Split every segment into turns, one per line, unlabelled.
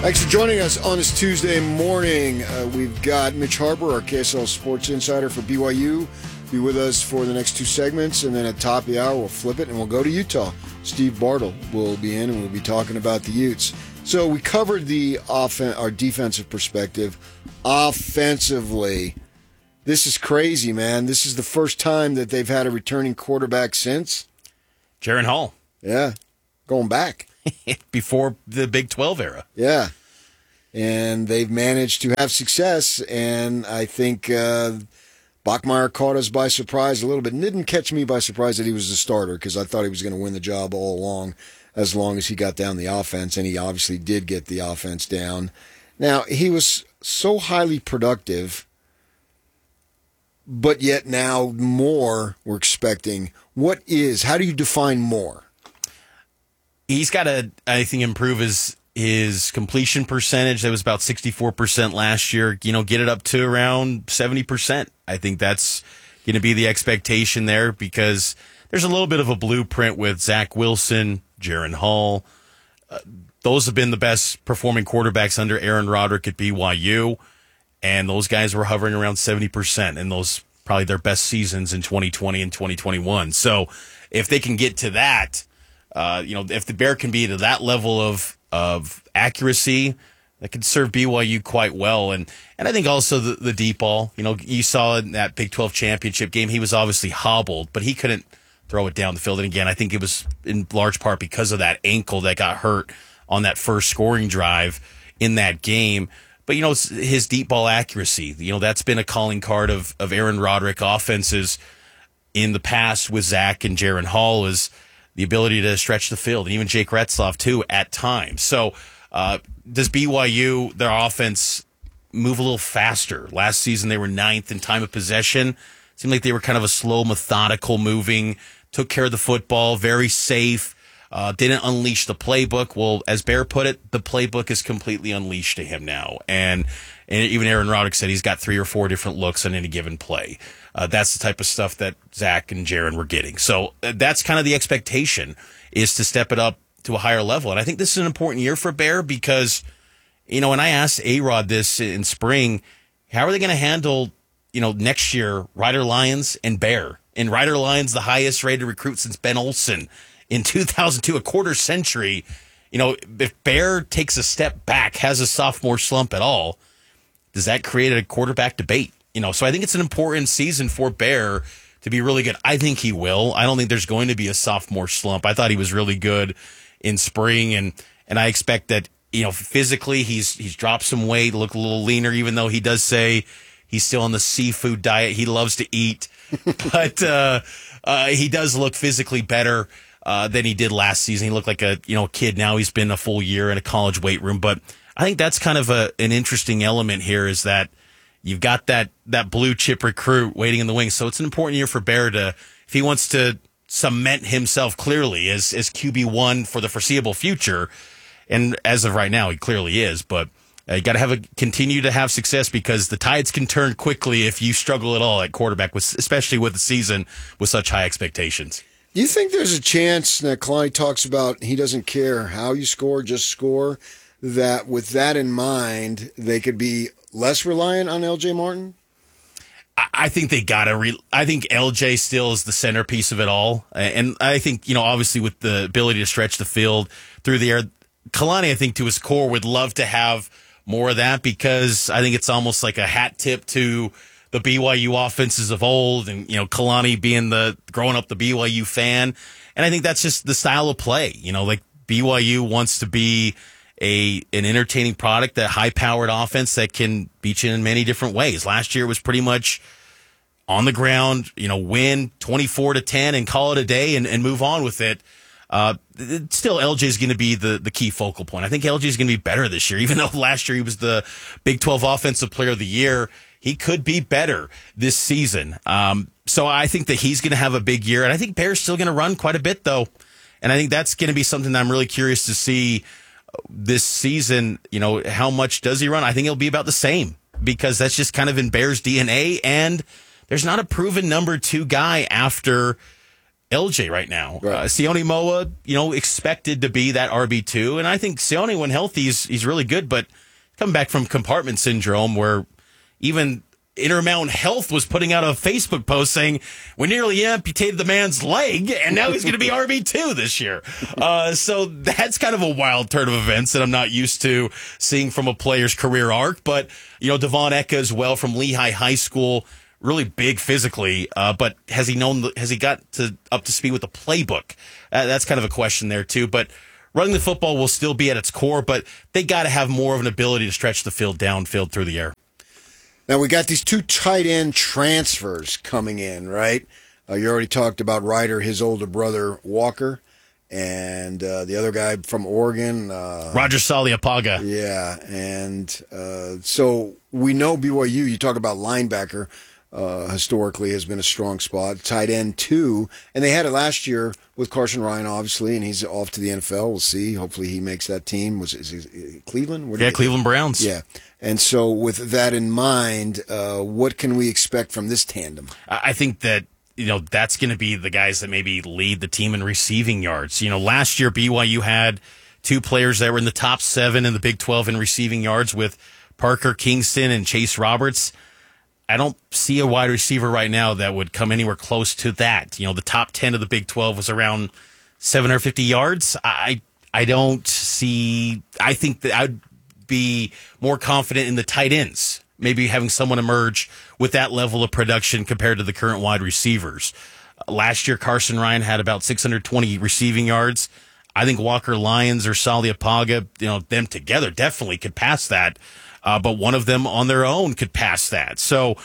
Thanks for joining us on this Tuesday morning. We've got Mitch Harper, our KSL Sports Insider for BYU, be with us for the next two segments, and then at top of the hour we'll flip it and we'll go to Utah. Steve Bartle will be in and we'll be talking about the Utes. So we covered our defensive perspective. Offensively, this is crazy, man. This is the first time that they've had a returning quarterback since
Jaren Hall.
Yeah, going back.
Before the Big 12 era.
Yeah. And they've managed to have success, and I think Bachmeier caught us by surprise a little bit. Didn't catch me by surprise that he was the starter, because I thought he was going to win the job all along, as long as he got down the offense, and he obviously did get the offense down. Now, he was so highly productive, but yet now more we're expecting. How do you define more?
He's got to, I think, improve his completion percentage. That was about 64% last year. Get it up to around 70%. I think that's going to be the expectation there, because there's a little bit of a blueprint with Zach Wilson, Jaren Hall. Those have been the best performing quarterbacks under Aaron Roderick at BYU, and those guys were hovering around 70%, and those probably their best seasons in 2020 and 2021. So if they can get to that, if the Bear can be to that level of accuracy, that could serve BYU quite well. And I think also the deep ball, you saw in that Big 12 championship game, he was obviously hobbled, but he couldn't throw it down the field. And again, I think it was in large part because of that ankle that got hurt on that first scoring drive in that game. But, his deep ball accuracy, that's been a calling card of Aaron Roderick offenses in the past with Zach and Jaren Hall, is the ability to stretch the field, and even Jake Retzloff, too, at times. So does BYU, their offense, move a little faster? Last season, they were 9th in time of possession. Seemed like they were kind of a slow, methodical moving, took care of the football, very safe, didn't unleash the playbook. Well, as Bear put it, the playbook is completely unleashed to him now. And even Aaron Roderick said he's got 3 or 4 different looks on any given play. That's the type of stuff that Zach and Jaren were getting. So that's kind of the expectation, is to step it up to a higher level. And I think this is an important year for Bear, because, when I asked A-Rod this in spring, how are they going to handle, next year, Ryder Lyons and Bear? And Ryder Lyons, the highest rated recruit since Ben Olsen in 2002, a quarter century. If Bear takes a step back, has a sophomore slump at all, does that create a quarterback debate? So I think it's an important season for Bear to be really good. I think he will. I don't think there's going to be a sophomore slump. I thought he was really good in spring, and I expect that, physically he's dropped some weight, look a little leaner, even though he does say he's still on the seafood diet. He loves to eat, but he does look physically better than he did last season. He looked like a kid. Now he's been a full year in a college weight room. But I think that's kind of an interesting element here, is that you've got that blue chip recruit waiting in the wings. So it's an important year for Bear if he wants to cement himself clearly as QB1 for the foreseeable future. And as of right now, he clearly is. But you got to continue to have success, because the tides can turn quickly if you struggle at all at quarterback, especially with the season with such high expectations.
Do you think there's a chance that Kalani talks about he doesn't care how you score, just score, that with that in mind, they could be less reliant on LJ Martin?
I think they got to. I think LJ still is the centerpiece of it all, and I think obviously with the ability to stretch the field through the air, Kalani, I think to his core would love to have more of that, because I think it's almost like a hat tip to the BYU offenses of old, and Kalani being growing up the BYU fan, and I think that's just the style of play. Like BYU wants to be an entertaining product, that high-powered offense that can beat you in many different ways. Last year was pretty much on the ground, win 24-10 and call it a day and move on with it. Still, LJ is going to be the key focal point. I think LJ is going to be better this year, even though last year he was the Big 12 Offensive Player of the Year. He could be better this season. So I think that he's going to have a big year, and I think Bear's still going to run quite a bit, though. And I think that's going to be something that I'm really curious to see this season. How much does he run? I think it'll be about the same, because that's just kind of in Bears DNA, and there's not a proven number 2 guy after LJ right now.
Right.
Sione Moa, expected to be that RB2. And I think Sione, when healthy, he's really good, but coming back from compartment syndrome where even Intermountain Health was putting out a Facebook post saying, we nearly amputated the man's leg, and now he's going to be RB2 this year. So that's kind of a wild turn of events that I'm not used to seeing from a player's career arc. But, Devon Eka as well from Lehigh High School, really big physically, but has he got up to speed with the playbook? That's kind of a question there, too. But running the football will still be at its core, but they got to have more of an ability to stretch the field downfield through the air.
Now, we got these 2 tight end transfers coming in, right? You already talked about Ryder, his older brother, Walker, and the other guy from Oregon.
Roger Saliapaga.
Yeah, and so we know BYU, you talk about linebacker, historically has been a strong spot. Tight end, too. And they had it last year with Carson Ryan, obviously, and he's off to the NFL. We'll see. Hopefully he makes that team. Is he Cleveland?
Cleveland Browns.
Yeah. And so with that in mind, what can we expect from this tandem?
I think that, that's going to be the guys that maybe lead the team in receiving yards. Last year BYU had 2 players that were in the top 7 in the Big 12 in receiving yards with Parker Kingston and Chase Roberts. I don't see a wide receiver right now that would come anywhere close to that. The top 10 of the Big 12 was around 750 yards. I think that I'd be more confident in the tight ends, maybe having someone emerge with that level of production compared to the current wide receivers. Last year, Carson Ryan had about 620 receiving yards. I think Walker Lyons or Saliapaga, them together definitely could pass that. But one of them on their own could pass that. So,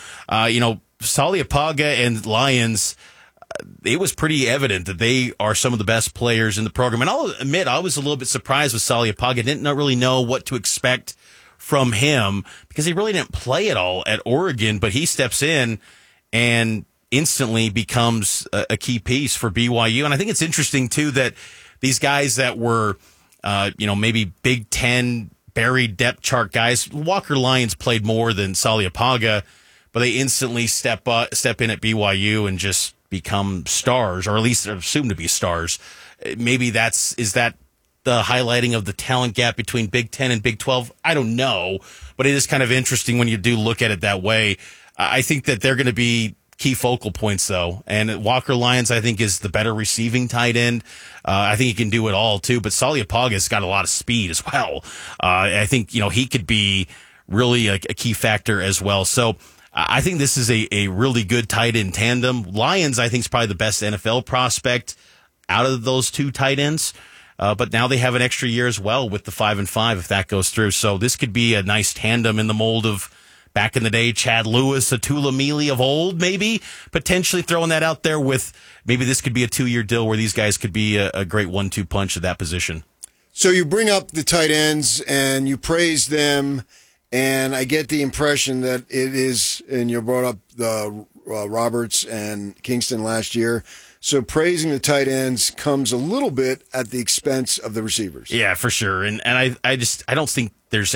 Saliapaga and Lyons, it was pretty evident that they are some of the best players in the program. And I'll admit, I was a little bit surprised with Saliapaga. Didn't really know what to expect from him because he really didn't play at all at Oregon, but he steps in and instantly becomes a key piece for BYU. And I think it's interesting, too, that these guys that were, maybe Big Ten buried depth chart guys, Walker Lyons played more than Saliapaga, but they instantly step in at BYU and just become stars, or at least assumed to be stars. Maybe is that the highlighting of the talent gap between Big Ten and Big 12? I don't know, but it is kind of interesting when you do look at it that way. I think that they're going to be key focal points, though. And Walker Lyons, I think, is the better receiving tight end. I think he can do it all, too. But Saliapaga's got a lot of speed as well. I think, he could be really a key factor as well. So I think this is a really good tight end tandem. Lyons, I think, is probably the best NFL prospect out of those 2 tight ends. But now they have an extra year as well with the 5-5 if that goes through. So this could be a nice tandem in the mold of back in the day, Chad Lewis, Atula Mealy of old, maybe potentially throwing that out there with maybe this could be a 2-year deal where these guys could be a great 1-2 punch at that position.
So you bring up the tight ends and you praise them, and I get the impression that it is, and you brought up the Roberts and Kingston last year. So praising the tight ends comes a little bit at the expense of the receivers.
Yeah, for sure. And I don't think there's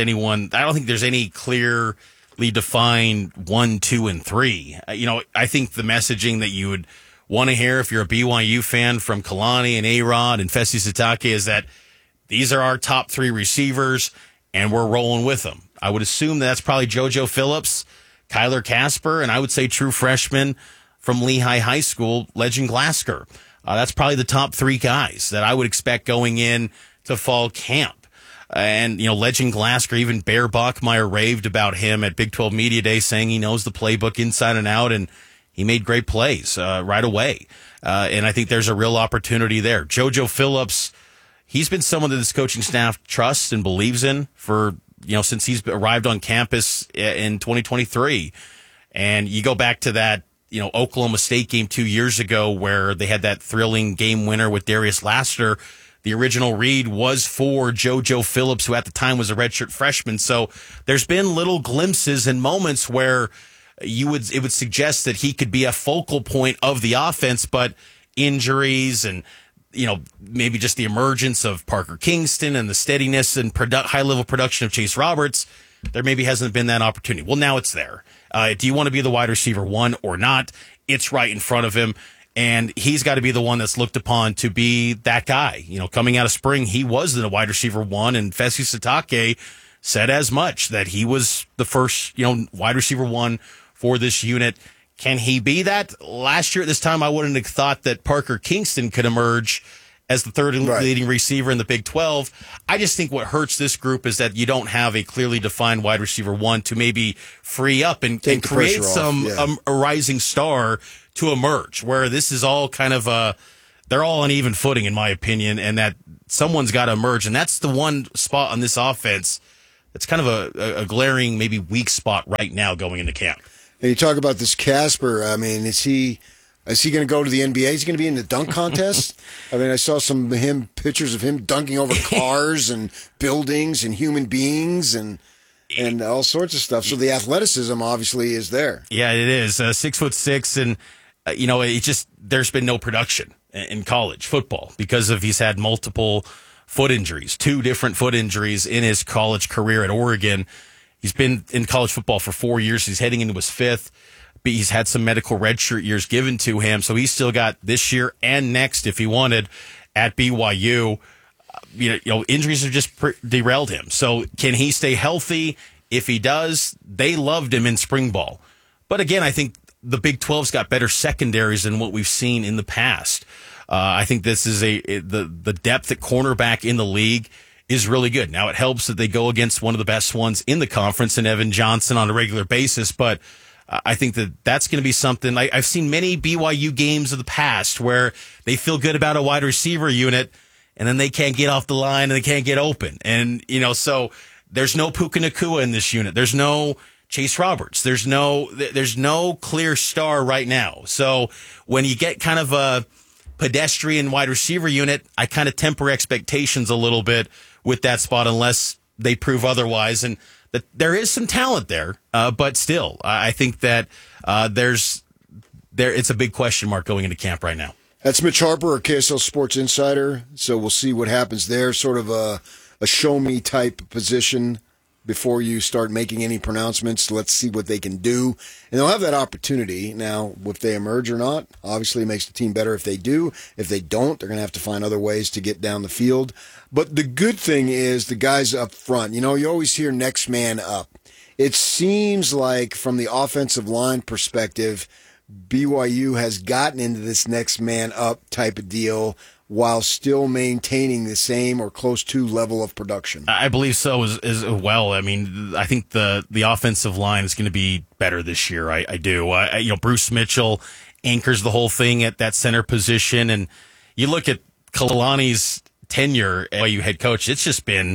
any clearly defined 1, 2, and 3. I think the messaging that you would want to hear if you're a BYU fan from Kalani and A-Rod and Fesi Sitake is that these are our top 3 receivers and we're rolling with them. I would assume that's probably JoJo Phillips, Kyler Casper, and I would say true freshman from Lehigh High School, Legend Glasgow. That's probably the top 3 guys that I would expect going in to fall camp. And, Legend Glasgow, even Bear Bachmeyer raved about him at Big 12 Media Day, saying he knows the playbook inside and out, and he made great plays right away. And I think there's a real opportunity there. JoJo Phillips, he's been someone that this coaching staff trusts and believes in for, since he's arrived on campus in 2023. And you go back to that, Oklahoma State game 2 years ago where they had that thrilling game winner with Darius Laster. The original read was for JoJo Phillips, who at the time was a redshirt freshman. So there's been little glimpses and moments where it would suggest that he could be a focal point of the offense, but injuries and, maybe just the emergence of Parker Kingston and the steadiness and high level production of Chase Roberts, there maybe hasn't been that opportunity. Well, now it's there. Do you want to be the wide receiver 1 or not? It's right in front of him. And he's got to be the one that's looked upon to be that guy. Coming out of spring, he was the wide receiver one, and Fesi Sitake said as much, that he was the first, wide receiver one for this unit. Can he be that? Last year at this time, I wouldn't have thought that Parker Kingston could emerge as the third leading receiver in the Big 12. I just think what hurts this group is that you don't have a clearly defined wide receiver one to maybe free up and create some a rising star to emerge, where this is all kind of they're all on even footing, in my opinion, and that someone's got to emerge. And that's the one spot on this offense that's kind of a glaring, maybe weak spot right now going into camp.
And you talk about this Casper. I mean, is he going to go to the NBA? Is he going to be in the dunk contest? I mean, I saw some pictures of him dunking over cars and buildings and human beings and all sorts of stuff. So the athleticism obviously is there.
Yeah, it is. 6'6", and there's been no production in college football because he's had multiple foot injuries, 2 different foot injuries in his college career at Oregon. He's been in college football for 4 years. He's heading into his 5th. But he's had some medical redshirt years given to him, so he's still got this year and next if he wanted at BYU. Injuries have just derailed him. So can he stay healthy? If he does, they loved him in spring ball. But again, I think the Big 12's got better secondaries than what we've seen in the past. I think this is the depth at cornerback in the league is really good. Now, it helps that they go against one of the best ones in the conference in Evan Johnson on a regular basis, but I think that's going to be something. I've seen many BYU games of the past where they feel good about a wide receiver unit, and then they can't get off the line and they can't get open. And, so there's no Puka Nacua in this unit. There's no Chase Roberts. There's no clear star right now. So when you get kind of a pedestrian wide receiver unit, I kind of temper expectations a little bit with that spot unless they prove otherwise. And that there is some talent there, but still, I think that it's a big question mark going into camp right now.
That's Mitch Harper, our KSL Sports Insider. So we'll see what happens there. Sort of a show-me type position before you start making any pronouncements. Let's see what they can do. And they'll have that opportunity. Now, if they emerge or not, obviously it makes the team better if they do. If they don't, they're going to have to find other ways to get down the field. But the good thing is the guys up front. You always hear next man up. It seems like from the offensive line perspective, BYU has gotten into this next man up type of deal while still maintaining the same or close to level of production.
I believe so as well. I mean, I think the offensive line is going to be better this year. I do. Bruce Mitchell anchors the whole thing at that center position, and you look at Kalani's tenure as BYU head coach. It's just been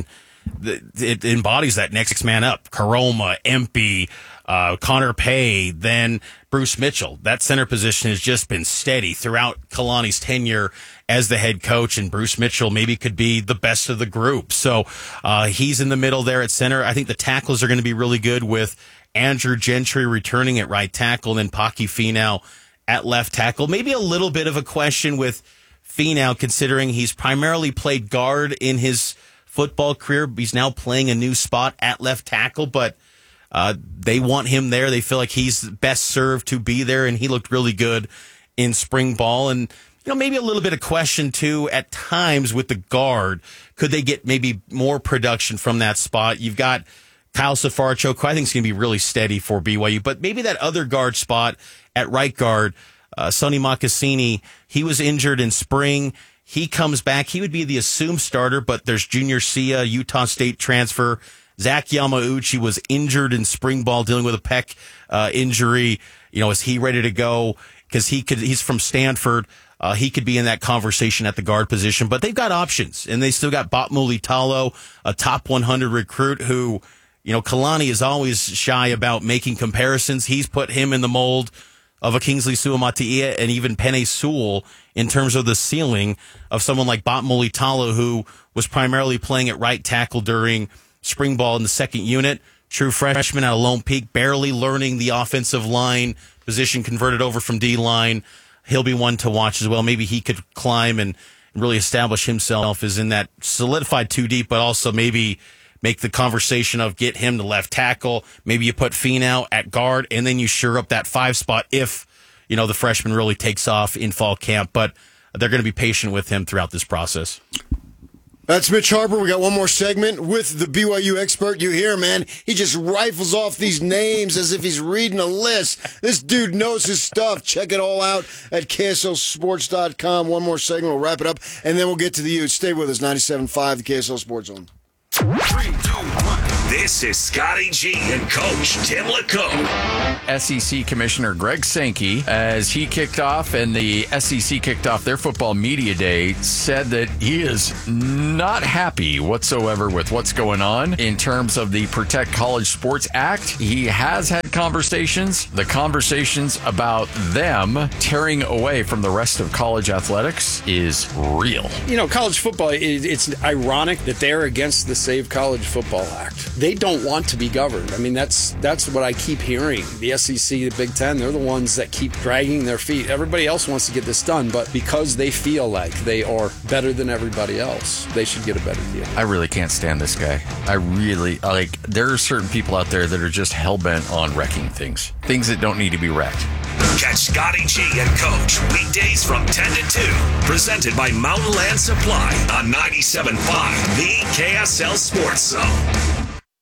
it embodies that next man up. Karoma, Empey, Connor Pay, then Bruce Mitchell. That center position has just been steady throughout Kalani's tenure as the head coach, and Bruce Mitchell maybe could be the best of the group. So he's in the middle there at center. I think the tackles are going to be really good with Andrew Gentry returning at right tackle, and then Paki Finau at left tackle. Maybe a little bit of a question with Finau, considering he's primarily played guard in his football career. He's now playing a new spot at left tackle, but they want him there. They feel like he's best served to be there, and he looked really good in spring ball. And maybe a little bit of question too at times with the guard. Could they get maybe more production from that spot? You've got Kyle Safarcho, who I think is going to be really steady for BYU, but maybe that other guard spot at right guard, Sonny Mocassini, he was injured in spring. He comes back. He would be the assumed starter, but there's Junior Sia, Utah State transfer. Zach Yamauchi was injured in spring ball, dealing with a pec injury. Is he ready to go? Because he's from Stanford. He could be in that conversation at the guard position, but they've got options, and they still got Batmuli Talo, a top 100 recruit who, Kalani is always shy about making comparisons. He's put him in the mold of a Kingsley Suamataia and even Penei Sewell in terms of the ceiling of someone like Batmuli Talo, who was primarily playing at right tackle during spring ball in the second unit. True freshman out of Lone Peak, barely learning the offensive line position, converted over from D-line. He'll be one to watch as well. Maybe he could climb and really establish himself as in that solidified 2 deep, but also maybe make the conversation of get him to left tackle. Maybe you put Finau at guard, and then you shore up that 5 spot if the freshman really takes off in fall camp. But they're going to be patient with him throughout this process.
That's Mitch Harbor. We got one more segment with the BYU expert. You hear, man, he just rifles off these names as if he's reading a list. This dude knows his stuff. Check it all out at KSLSports.com. One more segment. We'll wrap it up, and then we'll get to the Utes. Stay with us, 97.5, the KSL Sports Zone.
3, 2, 1. This is Scotty G and Coach Tim LeCombe.
SEC Commissioner Greg Sankey, as he kicked off and the SEC kicked off their football media day, said that he is not happy whatsoever with what's going on in terms of the Protect College Sports Act. He has had conversations. The conversations about them tearing away from the rest of college athletics is real.
College football, it's ironic that they're against the Save College Football Act. They don't want to be governed. I mean, that's what I keep hearing. The SEC, the Big Ten, they're the ones that keep dragging their feet. Everybody else wants to get this done, but because they feel like they are better than everybody else, they should get a better deal.
I really can't stand this guy. There are certain people out there that are just hell-bent on wrecking things that don't need to be wrecked.
Catch Scotty G and Coach weekdays from 10 to 2. Presented by Mountain Land Supply on 97.5, the KSL Sports Zone.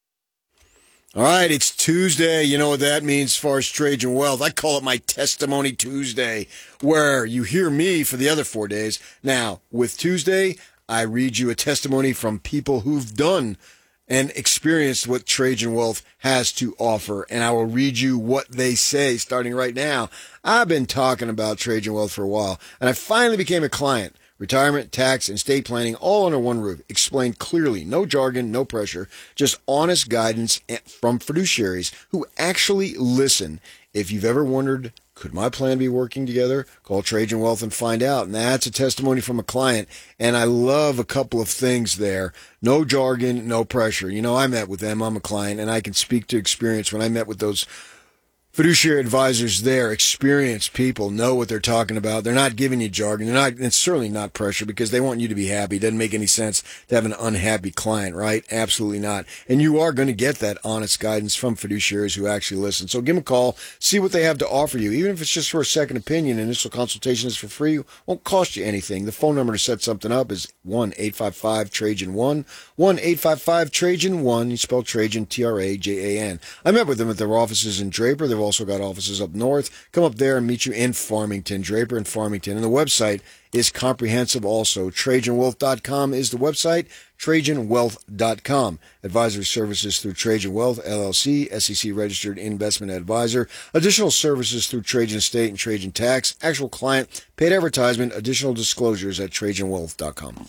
All right, it's Tuesday. You know what that means as far as Trajan Wealth. I call it my Testimony Tuesday, where you hear me for the other 4 days. Now, with Tuesday, I read you a testimony from people who've done and experienced what Trajan Wealth has to offer, and I will read you what they say starting right now. I've been talking about Trajan Wealth for a while, and I finally became a client. Retirement, tax, and estate planning all under one roof. Explained clearly. No jargon, no pressure. Just honest guidance from fiduciaries who actually listen. If you've ever wondered, could my plan be working together? Call Trajan Wealth and find out. And that's a testimony from a client. And I love a couple of things there. No jargon, no pressure. I met with them. I'm a client, and I can speak to experience. When I met with those fiduciary advisors there, experienced people, know what they're talking about. They're not giving you jargon. It's certainly not pressure because they want you to be happy. It doesn't make any sense to have an unhappy client, right? Absolutely not. And you are going to get that honest guidance from fiduciaries who actually listen. So give them a call, see what they have to offer you. Even if it's just for a second opinion, initial consultation is for free. Won't cost you anything. The phone number to set something up is 1-855-TRAJAN-1. 1-855-TRAJAN-1. You spell Trajan, Trajan. I met with them at their offices in Draper. They've also got offices up north. Come up there and meet you in Farmington, Draper and Farmington. And the website is comprehensive also. TrajanWealth.com is the website. TrajanWealth.com. Advisory services through Trajan Wealth, LLC, SEC registered investment advisor. Additional services through Trajan Estate and Trajan Tax. Actual client, paid advertisement, additional disclosures at TrajanWealth.com.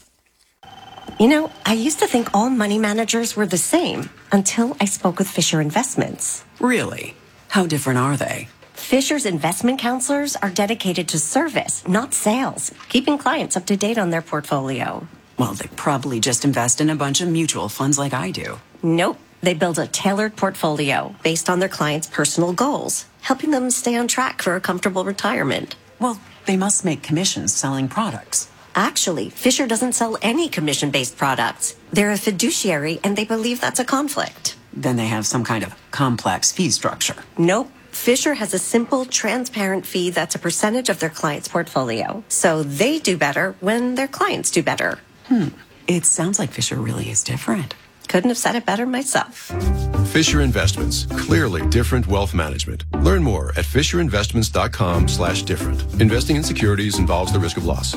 I used to think all money managers were the same until I spoke with Fisher Investments.
Really? How different are they?
Fisher's investment counselors are dedicated to service, not sales, keeping clients up to date on their portfolio.
Well, they probably just invest in a bunch of mutual funds like I do.
Nope. They build a tailored portfolio based on their clients' personal goals, helping them stay on track for a comfortable retirement.
Well, they must make commissions selling products.
Actually, Fisher doesn't sell any commission-based products. They're a fiduciary, and they believe that's a conflict.
Then they have some kind of complex fee structure.
Nope. Fisher has a simple, transparent fee that's a percentage of their client's portfolio. So they do better when their clients do better.
It sounds like Fisher really is different.
Couldn't have said it better myself.
Fisher Investments. Clearly different wealth management. Learn more at FisherInvestments.com/different. Investing in securities involves the risk of loss.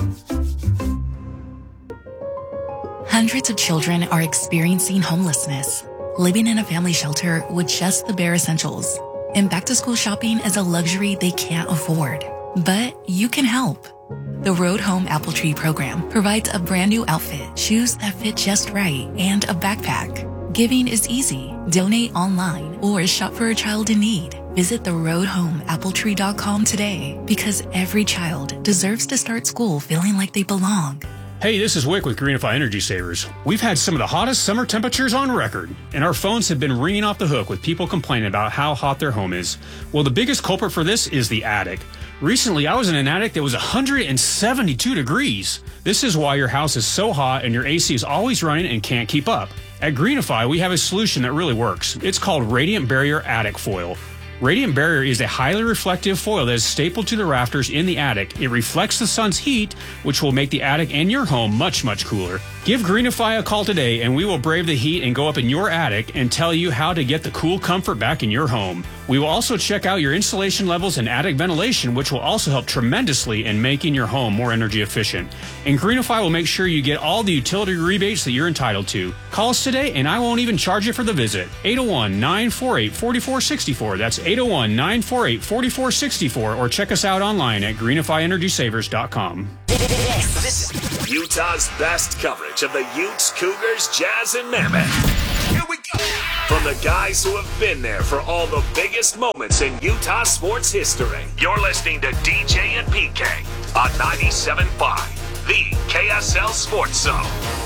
Hundreds of children are experiencing homelessness, living in a family shelter with just the bare essentials. And back-to-school shopping is a luxury they can't afford. But you can help. The Road Home Apple Tree program provides a brand new outfit, shoes that fit just right, and a backpack. Giving is easy. Donate online or shop for a child in need. Visit theroadhomeappletree.com today because every child deserves to start school feeling like they belong.
Hey, this is Wick with Greenify Energy Savers. We've had some of the hottest summer temperatures on record, and our phones have been ringing off the hook with people complaining about how hot their home is. Well, the biggest culprit for this is the attic. Recently, I was in an attic that was 172 degrees. This is why your house is so hot and your AC is always running and can't keep up. At Greenify, we have a solution that really works. It's called Radiant Barrier Attic Foil. Radiant Barrier is a highly reflective foil that is stapled to the rafters in the attic. It reflects the sun's heat, which will make the attic and your home much, much cooler. Give Greenify a call today, and we will brave the heat and go up in your attic and tell you how to get the cool comfort back in your home. We will also check out your insulation levels and attic ventilation, which will also help tremendously in making your home more energy efficient. And Greenify will make sure you get all the utility rebates that you're entitled to. Call us today, and I won't even charge you for the visit. 801-948-4464. That's 801-948-4464. Or check us out online at greenifyenergysavers.com.
This is Utah's best coverage of the Utes, Cougars, Jazz, and Mammoth. Here we go. From the guys who have been there for all the biggest moments in Utah sports history. You're listening to DJ and PK on 97.5, the KSL Sports Zone.